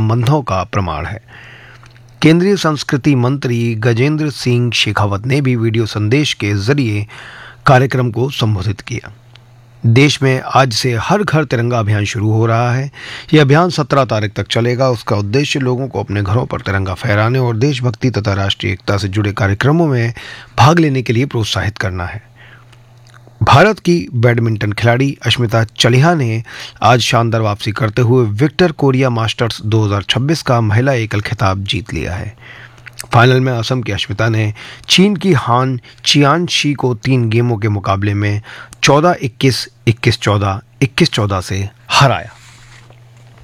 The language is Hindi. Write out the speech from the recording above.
संबंधों का प्रमाण है। केंद्रीय संस्कृति मंत्री गजेंद्र सिंह शेखावत ने भी वीडियो संदेश के जरिए कार्यक्रम को संबोधित किया। देश में आज से हर घर तिरंगा अभियान शुरू हो रहा है। यह अभियान 17 तारीख तक चलेगा। उसका उद्देश्य लोगों को अपने घरों पर तिरंगा फहराने और देशभक्ति तथा राष्ट्रीय एकता से जुड़े कार्यक्रमों में भाग लेने के लिए प्रोत्साहित करना है। भारत की बैडमिंटन खिलाड़ी अश्मिता चलिहा ने आज शानदार वापसी करते हुए विक्टर कोरिया मास्टर्स 2026 का महिला एकल खिताब जीत लिया है। फाइनल में असम की अश्मिता ने चीन की हान चियानशी को 3 गेमों के मुकाबले में 14-21, 21-14, 21-14 से हराया।